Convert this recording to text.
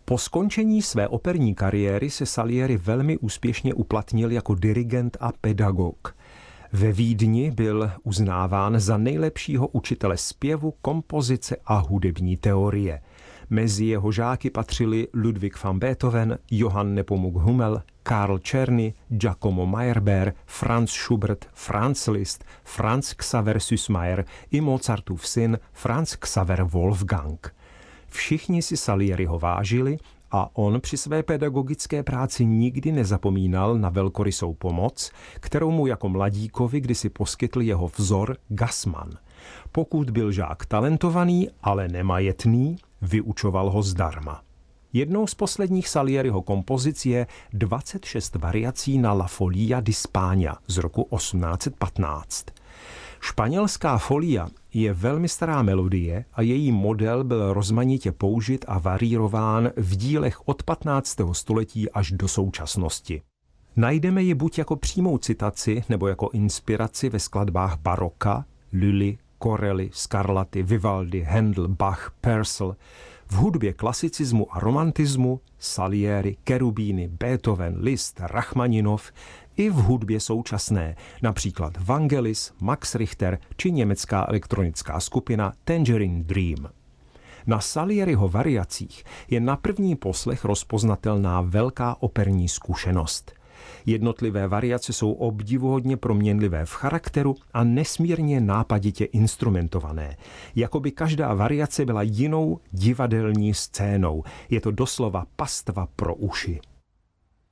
Po skončení své operní kariéry se Salieri velmi úspěšně uplatnil jako dirigent a pedagog. Ve Vídni byl uznáván za nejlepšího učitele zpěvu, kompozice a hudební teorie. Mezi jeho žáky patřili Ludwig van Beethoven, Johann Nepomuk Hummel, Karl Czerny, Giacomo Meyerbeer, Franz Schubert, Franz Liszt, Franz Xaver Süssmayr i Mozartův syn Franz Xaver Wolfgang. Všichni si Salieriho vážili a on při své pedagogické práci nikdy nezapomínal na velkorysou pomoc, kterou mu jako mladíkovi kdysi poskytl jeho vzor Gassmann. Pokud byl žák talentovaný, ale nemajetný, vyučoval ho zdarma. Jednou z posledních Salieriho kompozic je 26 variací na La Folia di Spagna z roku 1815. Španělská folia je velmi stará melodie a její model byl rozmanitě použit a varírován v dílech od 15. století až do současnosti. Najdeme ji buď jako přímou citaci nebo jako inspiraci ve skladbách baroka, Lully, Corelli, Scarlatti, Vivaldi, Handel, Bach, Purcell, v hudbě klasicismu a romantismu Salieri, Cherubini, Beethoven, Liszt, Rachmaninov i v hudbě současné, například Vangelis, Max Richter či německá elektronická skupina Tangerine Dream. Na Salieriho variacích je na první poslech rozpoznatelná velká operní zkušenost. Jednotlivé variace jsou obdivuhodně proměnlivé v charakteru a nesmírně nápaditě instrumentované. Jakoby každá variace byla jinou divadelní scénou. Je to doslova pastva pro uši.